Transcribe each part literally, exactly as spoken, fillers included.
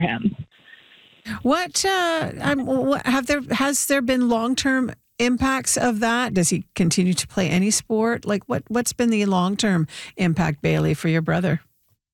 him. What, uh, I'm, what have there has there been long term impacts of that? Does he continue to play any sport? Like what what's been the long term impact, Bailey, for your brother?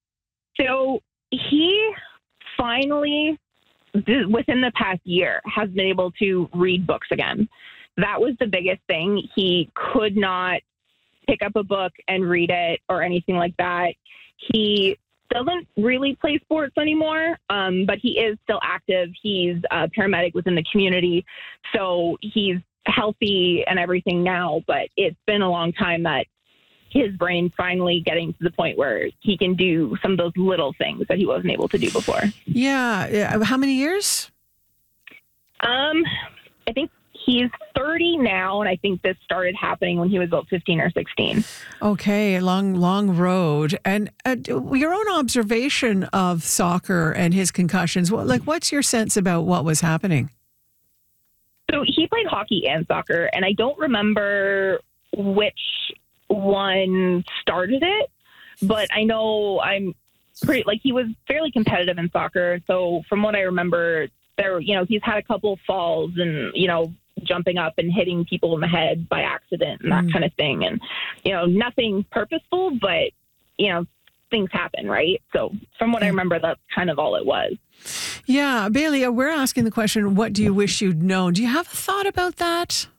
So he finally, within the past year, has been able to read books again. That was the biggest thing. He could not pick up a book and read it or anything like that. He doesn't really play sports anymore, um, but he is still active. He's a paramedic within the community, so he's healthy and everything now, but it's been a long time that his brain finally getting to the point where he can do some of those little things that he wasn't able to do before. Yeah. yeah. How many years? Um, I think he's thirty now, and I think this started happening when he was about fifteen or sixteen. Okay, long, long road. And uh, your own observation of soccer and his concussions, what, like, what's your sense about what was happening? So he played hockey and soccer, and I don't remember which one started it, but I know I'm pretty, like, he was fairly competitive in soccer. So from what I remember, there, you know, he's had a couple of falls and, you know, jumping up and hitting people in the head by accident and that mm. kind of thing. And, you know, nothing purposeful, but, you know, things happen, right? So from what I remember, that's kind of all it was. Yeah. Bailey, we're asking the question, what do you wish you'd known? Do you have a thought about that?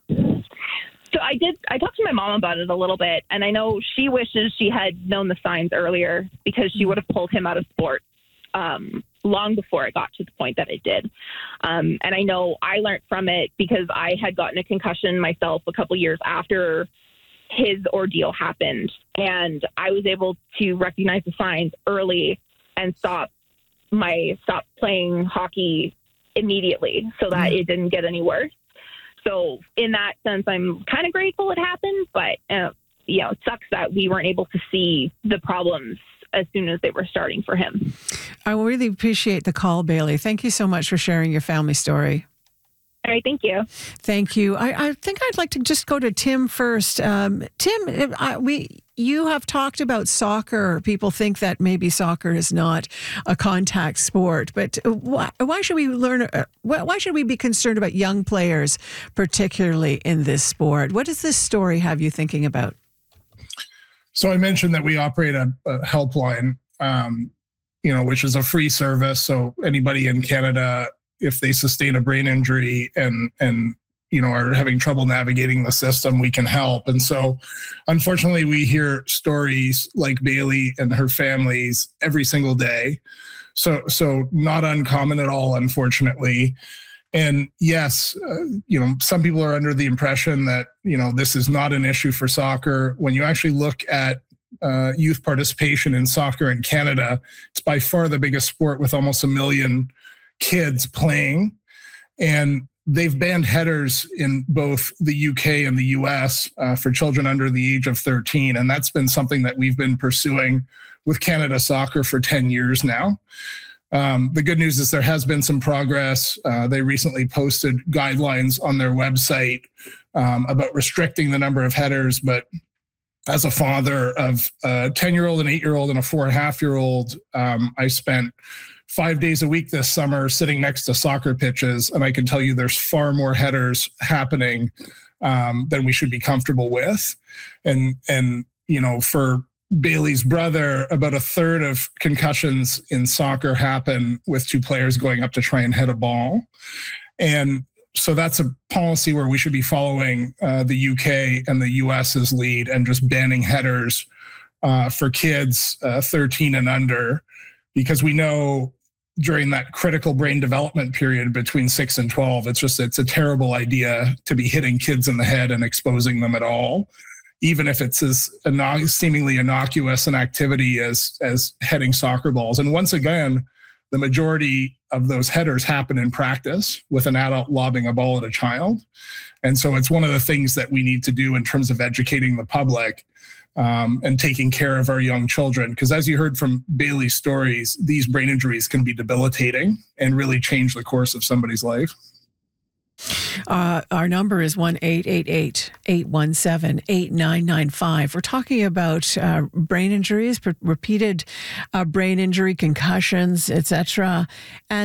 So I did, I talked to my mom about it a little bit, and I know she wishes she had known the signs earlier because she would have pulled him out of sports um, long before it got to the point that it did. Um, and I know I learned from it because I had gotten a concussion myself a couple years after his ordeal happened. And I was able to recognize the signs early and stop my stop playing hockey immediately so that it didn't get any worse. So in that sense, I'm kind of grateful it happened, but uh, you know, it sucks that we weren't able to see the problems as soon as they were starting for him. I really appreciate the call, Bailey. Thank you so much for sharing your family story. All right, thank you. Thank you. I, I think I'd like to just go to Tim first. Um, Tim, I, we you have talked about soccer. People think that maybe soccer is not a contact sport, but why, why should we learn? Uh, why should we be concerned about young players, particularly in this sport? What does this story have you thinking about? So I mentioned that we operate a, a helpline, um, you know, which is a free service. So anybody in Canada, if they sustain a brain injury and, and, you know, are having trouble navigating the system, we can help. And so unfortunately, we hear stories like Bailey and her families every single day. So, so not uncommon at all, unfortunately. And yes, uh, you know, some people are under the impression that, you know, this is not an issue for soccer. When you actually look at uh, youth participation in soccer in Canada, it's by far the biggest sport with almost a million kids playing. And they've banned headers in both the U K and the U S uh, for children under the age of thirteen. And that's been something that we've been pursuing with Canada Soccer for ten years now. Um, the good news is there has been some progress. Uh, they recently posted guidelines on their website um, about restricting the number of headers. But as a father of a ten-year-old, an eight-year-old, and a four-and-a-half-year-old, um, I spent five days a week this summer sitting next to soccer pitches, and I can tell you there's far more headers happening um, than we should be comfortable with. And, and you know, for Bailey's brother, about a third of concussions in soccer happen with two players going up to try and hit a ball. And so that's a policy where we should be following uh, the U K and the U S's lead and just banning headers uh, for kids uh, thirteen and under, because we know during that critical brain development period between six and twelve, it's just, it's a terrible idea to be hitting kids in the head and exposing them at all, even if it's as seemingly innocuous an activity as, as heading soccer balls. And once again, the majority of those headers happen in practice with an adult lobbing a ball at a child. And so it's one of the things that we need to do in terms of educating the public um, and taking care of our young children. Because as you heard from Bailey's stories, these brain injuries can be debilitating and really change the course of somebody's life. Uh, our number is one eight eight eight, eight one seven, eight nine nine five. We're talking about uh, brain injuries, repeated uh, brain injury, concussions, et cetera. And